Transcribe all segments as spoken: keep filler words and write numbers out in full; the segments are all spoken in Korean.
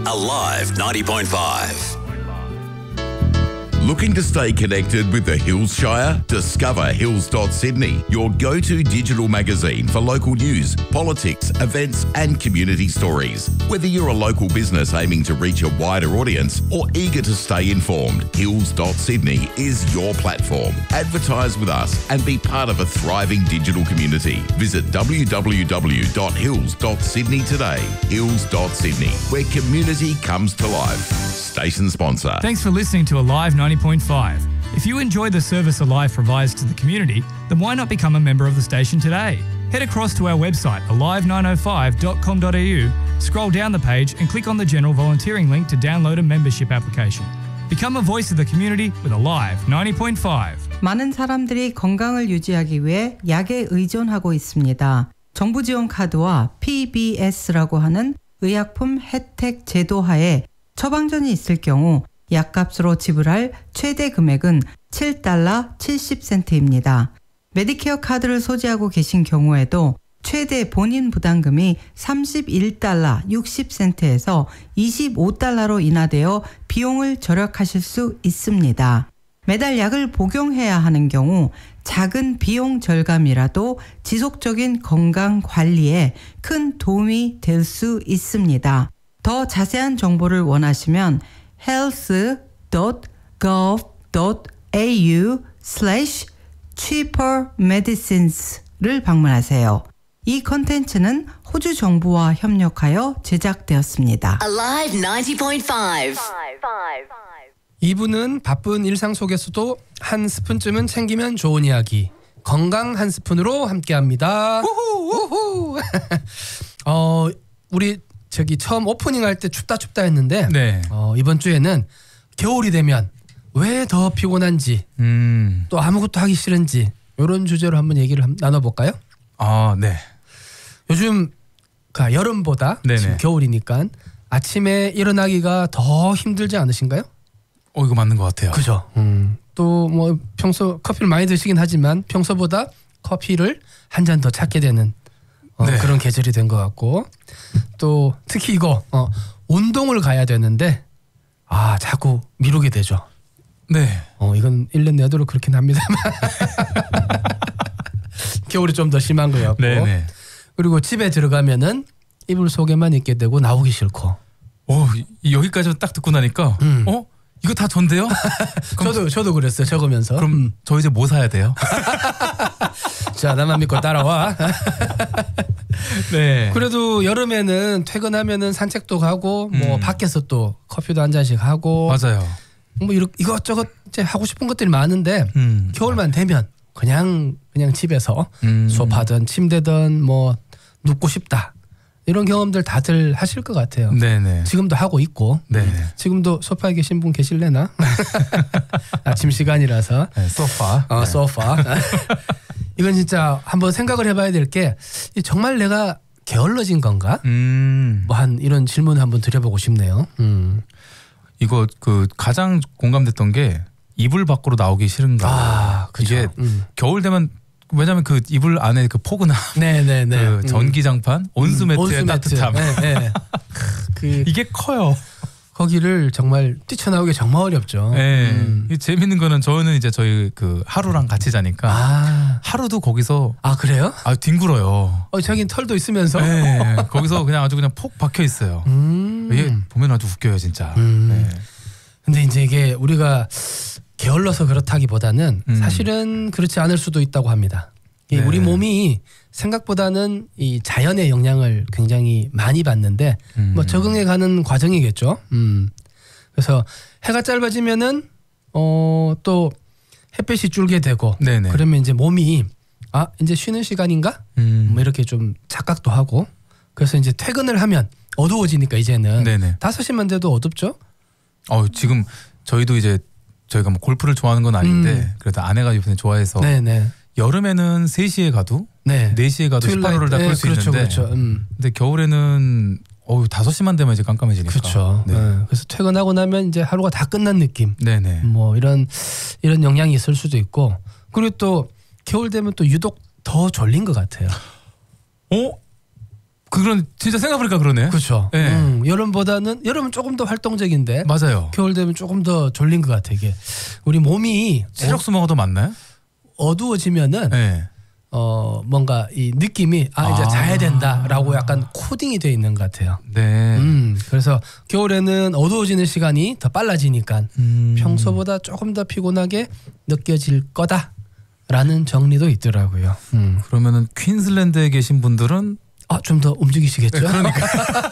Alive ninety point five. Looking to stay connected with the Hills Shire? Discover hills dot sydney, your go-to digital magazine for local news, politics, events and community stories. Whether you're a local business aiming to reach a wider audience or eager to stay informed, hills dot sydney is your platform. Advertise with us and be part of a thriving digital community. Visit w w w dot hills dot sydney today. Hills dot sydney, where community comes to life. Station sponsor. Thanks for listening to Alive ninety point five. If you enjoy the service Alive provides to the community, then why not become a member of the station today? Head across to our website alive nine oh five dot com dot a u, scroll down the page and click on the general volunteering link to download a membership application. Become a voice of the community with Alive ninety point five. 많은 사람들이 건강을 유지하기 위해 약에 의존하고 있습니다. 정부 지원 카드와 피비에스라고 하는 의약품 혜택 제도 하에 처방전이 있을 경우 약값으로 지불할 최대 금액은 칠 달러 칠십 센트입니다. 메디케어 카드를 소지하고 계신 경우에도 최대 본인 부담금이 삼십일 달러 육십 센트에서 이십오 달러로 인하되어 비용을 절약하실 수 있습니다. 매달 약을 복용해야 하는 경우 작은 비용 절감이라도 지속적인 건강 관리에 큰 도움이 될 수 있습니다. 더 자세한 정보를 원하시면 health dot gov dot a u slash cheaper medicines를 방문하세요. 이 컨텐츠는 호주 정부와 협력하여 제작되었습니다. Alive ninety point five. 이 부는 바쁜 일상 속에서도 한 스푼쯤은 챙기면 좋은 이야기, 건강 한 스푼으로 함께합니다. 우후, 우후. 어, 우리 저기 처음 오프닝 할 때 춥다 춥다 했는데 네. 어, 이번 주에는 겨울이 되면 왜 더 피곤한지 음. 또 아무것도 하기 싫은지 이런 주제로 한번 얘기를 한- 나눠볼까요? 아, 네. 요즘 그 여름보다 네네. 지금 겨울이니까 아침에 일어나기가 더 힘들지 않으신가요? 어, 이거 맞는 것 같아요. 그죠. 음. 또 뭐 평소 커피를 많이 드시긴 하지만 평소보다 커피를 한 잔 더 찾게 되는 어, 네. 그런 계절이 된 것 같고 또 특히 이거 어, 운동을 가야 되는데 아 자꾸 미루게 되죠. 네. 어, 이건 일 년 내도록 그렇긴 합니다만 겨울이 좀 더 심한 것 같고 네네. 그리고 집에 들어가면은 이불 속에만 있게 되고 나오기 싫고 오, 이- 여기까지 딱 듣고 나니까 음. 어? 이거 다 전데요? 그럼, 저도 저도 그랬어요. 적으면서 그럼 음. 저 이제 뭐 사야 돼요? 자 나만 믿고 따라와. 네. 그래도 여름에는 퇴근하면은 산책도 가고 뭐 음. 밖에서 또 커피도 한 잔씩 하고 맞아요. 뭐 이렇 이것저것 이제 하고 싶은 것들이 많은데 음. 겨울만 되면 그냥 그냥 집에서 음. 소파든 침대든 뭐 눕고 싶다 이런 경험들 다들 하실 것 같아요. 네네. 지금도 하고 있고 네. 지금도 소파에 계신 분 계실래나? 아침 시간이라서 네, 소파. 어, 소파. 이건 진짜 한번 생각을 해봐야 될 게 정말 내가 게을러진 건가? 음. 뭐 한 이런 질문을 한번 드려보고 싶네요. 음. 이거 그 가장 공감됐던 게 이불 밖으로 나오기 싫은가. 아, 그죠. 이게 음. 겨울 되면 왜냐면 그 이불 안에 그 포근함, 네네네. 그 음. 전기장판, 온수매트의 온수매트. 따뜻함. 네, 네. 그 이게 커요. 거기를 정말 뛰쳐나오기 정말 어렵죠. 네. 음. 이 재밌는 거는 저는 이제 저희 그 하루랑 같이 자니까 아, 하루도 거기서 아 그래요? 아 뒹굴어요. 어, 자기는 털도 있으면서. 네. 거기서 그냥 아주 그냥 폭 박혀 있어요. 음. 이게 보면 아주 웃겨요 진짜. 음. 네. 근데 이제 이게 우리가 게을러서 그렇다기보다는 음. 사실은 그렇지 않을 수도 있다고 합니다. 이 네. 우리 몸이 생각보다는 이 자연의 영향을 굉장히 많이 받는데 음. 뭐 적응해가는 과정이겠죠. 음. 그래서 해가 짧아지면은 어, 또 햇볕이 줄게 되고 네네. 그러면 이제 몸이 아 이제 쉬는 시간인가? 음. 뭐 이렇게 좀 착각도 하고 그래서 이제 퇴근을 하면 어두워지니까 이제는 네네. 다섯 시만 돼도 어둡죠. 어 지금 저희도 이제 저희가 뭐 골프를 좋아하는 건 아닌데 음. 그래도 아내가 이번에 좋아해서 네네. 여름에는 세 시에 가도 네. 네 시에 가도 트윌라이트. 십팔 호를 다 끌 수 네, 그렇죠, 있는데 그렇죠. 음. 근데 겨울에는 어우 다섯 시만 되면 이제 깜깜해지니까. 그렇죠. 네. 네. 그래서 퇴근하고 나면 이제 하루가 다 끝난 느낌. 네네. 뭐 이런 이런 영향이 있을 수도 있고 그리고 또 겨울 되면 또 유독 더 졸린 것 같아요. 어? 그런 진짜 생각해보니까 그러네. 그렇죠. 네. 음, 여름보다는 여름은 조금 더 활동적인데 맞아요. 겨울 되면 조금 더 졸린 것 같아 이게. 우리 몸이 체력 소모가 더 많나요? 어두워지면은 네. 어 뭔가 이 느낌이 아 이제 아. 자야 된다라고 약간 코딩이 돼 있는 것 같아요. 네. 음 그래서 겨울에는 어두워지는 시간이 더 빨라지니까 음. 평소보다 조금 더 피곤하게 느껴질 거다라는 정리도 있더라고요. 음. 그러면은 퀸즐랜드에 계신 분들은 아, 좀 더 움직이시겠죠? 네, 그러니까.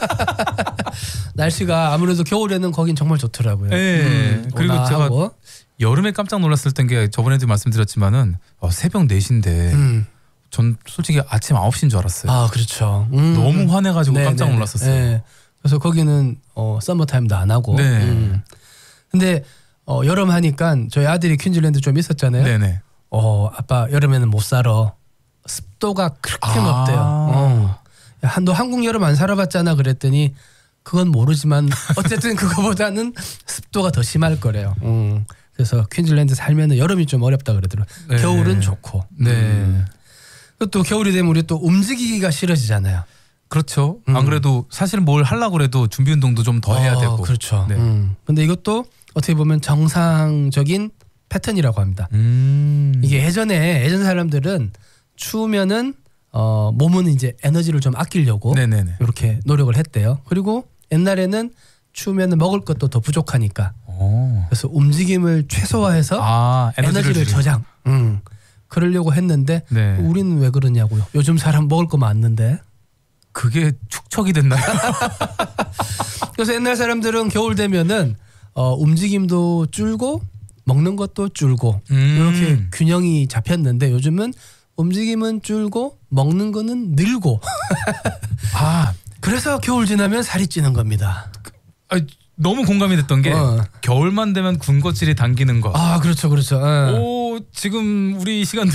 날씨가 아무래도 겨울에는 거긴 정말 좋더라고요. 네. 음, 그리고 제가 온화하고. 여름에 깜짝 놀랐을 땐 게 저번에도 말씀드렸지만은 어, 새벽 네 시인데 음. 전 솔직히 아침 아홉 시인 줄 알았어요. 아, 그렇죠. 음. 너무 화내가지고 네, 깜짝 네, 놀랐었어요. 네. 그래서 거기는 어, 서머타임도 안 하고. 네. 음. 근데 어, 여름 하니까 저희 아들이 퀸즐랜드 좀 있었잖아요. 네네. 어, 아빠 여름에는 못 살아. 습도가 그렇게 아. 높대요. 어. 야, 너 한국 여름 안 살아봤잖아 그랬더니 그건 모르지만 어쨌든 그거보다는 습도가 더 심할 거래요. 음. 그래서 퀸즐랜드 살면은 여름이 좀 어렵다 그러더라고요. 네. 겨울은 좋고. 네. 음. 또 겨울이 되면 우리 또 움직이기가 싫어지잖아요. 그렇죠. 음. 안 그래도 사실 뭘 하려고 그래도 준비 운동도 좀 더 해야 어, 되고. 그렇죠. 네. 음. 근데 이것도 어떻게 보면 정상적인 패턴이라고 합니다. 음. 이게 예전에 예전 사람들은 추우면은 어, 몸은 이제 에너지를 좀 아끼려고 네네네. 이렇게 노력을 했대요. 그리고 옛날에는 추우면은 먹을 것도 더 부족하니까 오. 그래서 움직임을 최소화해서 아, 에너지를, 에너지를 줄이고. 저장. 음. 그러려고 했는데 네. 우리는 왜 그러냐고요. 요즘 사람 먹을 거 많는데. 그게 축척이 됐나요? 그래서 옛날 사람들은 겨울 되면은 어, 움직임도 줄고 먹는 것도 줄고 음. 이렇게 균형이 잡혔는데 요즘은 움직임은 줄고 먹는 거는 늘고. 아, 그래서 겨울 지나면 살이 찌는 겁니다. 아, 너무 공감이 됐던 게 어. 겨울만 되면 군것질이 당기는 거. 아 그렇죠 그렇죠. 예. 오, 지금 우리 시간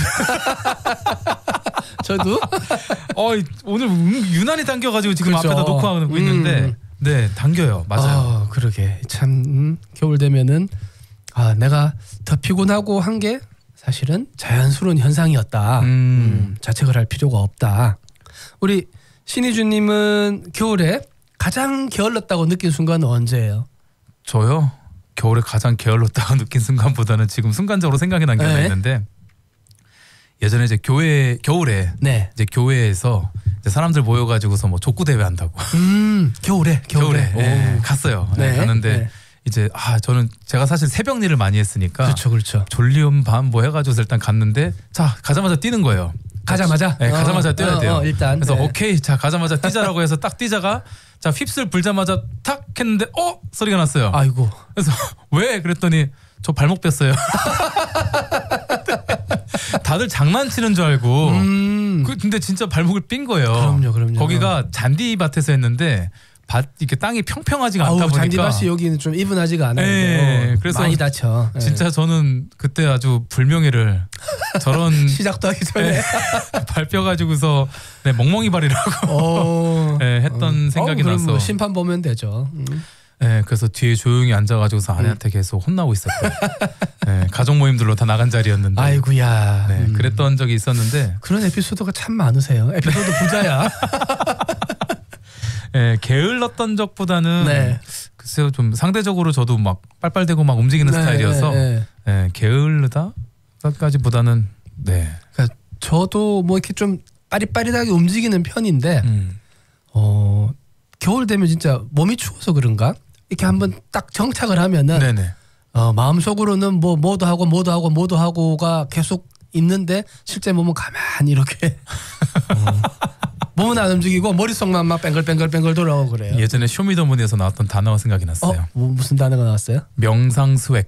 저도 어, 오늘 유난히 당겨가지고 지금 그렇죠. 앞에다 놓고 하고 있는데 음. 네, 당겨요. 맞아요. 아, 그러게 참 음, 겨울 되면은 아 내가 더 피곤하고 한 게 사실은 자연스러운 현상이었다. 음. 음, 자책을 할 필요가 없다. 우리 신희주님은 겨울에 가장 게을렀다고 느낀 순간은 언제예요? 저요? 겨울에 가장 게을렀다고 느낀 순간보다는 지금 순간적으로 생각이 난 게 하나 네. 있는데 예전에 이제 교회 겨울에 네. 이제 교회에서 이제 사람들 모여가지고서 뭐 족구 대회 한다고 음 겨울에 겨울에, 겨울에 예, 갔어요. 네. 네, 갔는데 네. 이제 아 저는 제가 사실 새벽 일을 많이 했으니까 그렇죠 그렇죠. 졸리움 밤 뭐 해가지고 일단 갔는데 자 가자마자 뛰는 거예요. 가자마자? 네, 가자마자 어, 뛰어야 돼요. 어, 어, 일단. 그래서 네. 오케이 자 가자마자 뛰자라고 해서 딱 뛰자가 자 휩쓸 불자마자 탁 했는데 어 소리가 났어요. 아이고. 그래서 왜 그랬더니 저 발목 뺐어요. 다들 장난치는 줄 알고. 음. 그 근데 진짜 발목을 삔 거예요. 그럼요, 그럼요. 거기가 잔디밭에서 했는데 밭 이렇게 땅이 평평하지가 않다 아우, 보니까. 잔디밭이 여기는 좀 이분하지가 않아요. 네, 어, 그래서 많이 다쳐. 네. 진짜 저는 그때 아주 불명예를 저런 시작도 하기 전에 네, 밟혀가지고서 네, 멍멍이 발이라고 어. 네, 했던 생각이 어, 그럼 나서. 뭐 심판 보면 되죠. 음. 네, 그래서 뒤에 조용히 앉아가지고서 아내한테 계속 혼나고 있었고, 네, 가족 모임들로 다 나간 자리였는데, 아이고야. 네, 음. 그랬던 적이 있었는데, 그런 에피소드가 참 많으세요. 에피소드 부자야. 네, 게을렀던 적보다는 네. 글쎄요 좀 상대적으로 저도 막 빨빨대고 막 움직이는 네, 스타일이어서 네, 네. 네, 게을르다까지보다는 네, 그러니까 저도 뭐 이렇게 좀 빠릿빠릿하게 움직이는 편인데, 음, 어 겨울 되면 진짜 몸이 추워서 그런가? 이렇게 한번 딱 정착을 하면은 네네. 어, 마음속으로는 뭐 뭐도 하고 뭐도 하고 뭐도 하고가 계속 있는데 실제 몸은 가만히 이렇게 어, 몸은 안 움직이고 머릿속만 막 뱅글뱅글뱅글 돌아오고 그래요. 예전에 쇼미더머니에서 나왔던 단어가 생각이 났어요. 어? 뭐, 무슨 단어가 나왔어요? 명상스웩.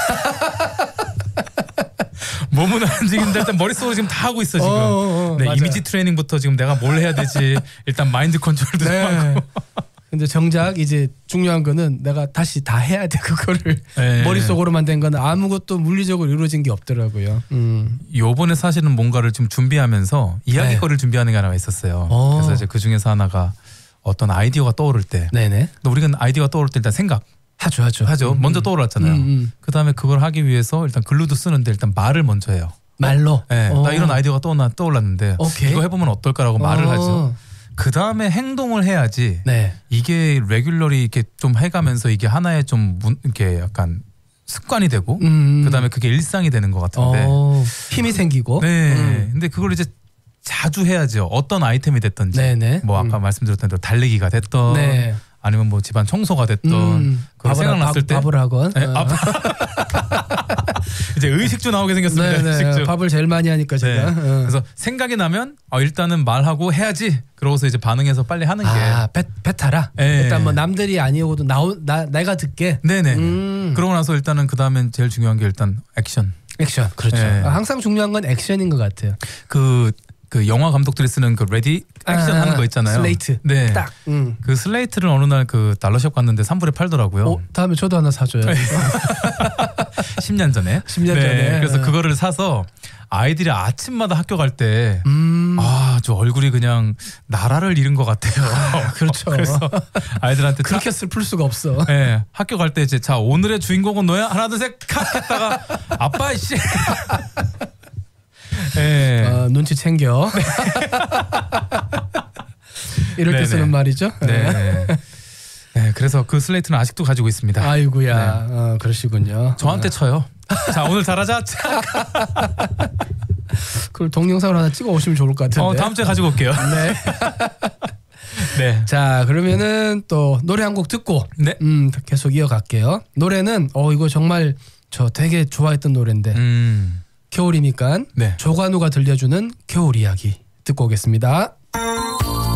몸은 안 움직이는데 일단 머릿속으로 지금 다 하고 있어 지금. 어, 어, 어, 네, 맞아요. 이미지 트레이닝부터 지금 내가 뭘 해야 되지. 일단 마인드 컨트롤도 좀 하고. 근데 정작 이제 중요한 거는 내가 다시 다 해야 돼 그거를. 네. 머릿속으로만 된 거는 아무것도 물리적으로 이루어진 게 없더라고요. 음. 요번에 사실은 뭔가를 좀 준비하면서 이야기거리를 준비하는 게 하나 있었어요. 어. 그래서 이제 그 중에서 하나가 어떤 아이디어가 떠오를 때, 네네. 근데 우리는 아이디어가 떠오를 때 일단 생각 하죠 하죠. 하죠. 음, 먼저 음. 떠올랐잖아요. 음, 음. 그 다음에 그걸 하기 위해서 일단 글로도 쓰는데 일단 말을 먼저 해요. 말로. 네, 어. 나 이런 아이디어가 떠올랐, 떠올랐는데 오케이. 이거 해보면 어떨까라고 말을 어. 하죠. 그 다음에 행동을 해야지. 네. 이게 레귤러리 이렇게 좀 해가면서 이게 하나의 좀 문, 이렇게 약간 습관이 되고 음. 그 다음에 그게 일상이 되는 것 같은데. 어, 힘이 생기고. 네. 음. 근데 그걸 이제 자주 해야죠. 어떤 아이템이 됐든지. 네네. 뭐 아까 음. 말씀드렸던 대로 달리기가 됐던. 네. 아니면 뭐 집안 청소가 됐던. 음. 그거 밥을, 생각났을 밥, 때. 밥을 하건. 네, 어. 아, 이제 의식주 나오게 생겼습니다. 네네. 의식주. 밥을 제일 많이 하니까 제가. 네. 어. 그래서 생각이 나면 어, 일단은 말하고 해야지. 그러고서 이제 반응해서 빨리 하는 게. 아, 배, 배 타라. 네. 일단 뭐 남들이 아니어도 나, 나 내가 듣게. 네네. 음. 그러고 나서 일단은 그 다음엔 제일 중요한 게 일단 액션. 액션. 그렇죠. 네. 아, 항상 중요한 건 액션인 것 같아요. 그, 그 영화 감독들이 쓰는 그 레디 액션 아, 하는 거 있잖아요. 슬레이트. 네. 딱. 음. 그 슬레이트를 어느 날 그 달러샵 갔는데 삼 불에 팔더라고요. 어, 다음에 저도 하나 사줘요. 십 년 전에. 십 년 네. 전에. 그래서 네. 그거를 사서 아이들이 아침마다 학교 갈 때 음. 아, 저 얼굴이 그냥 나라를 잃은 것 같아요. 그렇죠. 그래서 아이들한테 그렇게 슬플 수가 없어. 네, 학교 갈 때 이제 자 오늘의 주인공은 너야 하나 둘 셋 칵 했다가 아빠 씨. 네. 어, 눈치 챙겨. 이럴 때 네네. 쓰는 말이죠. 네. 네, 그래서 그 슬레이트는 아직도 가지고 있습니다. 아이고야. 네. 어, 그러시군요. 저한테 어. 쳐요. 자 오늘 잘하자. 그걸 동영상으로 하나 찍어 오시면 좋을 것 같은데. 어, 다음 주에 가지고 올게요. 네. 네. 자, 그러면은 또 노래 한 곡 듣고 네. 음, 계속 이어갈게요. 노래는 어 이거 정말 저 되게 좋아했던 노래인데 음. 겨울이니까 네. 조관우가 들려주는 겨울 이야기 듣고 오겠습니다.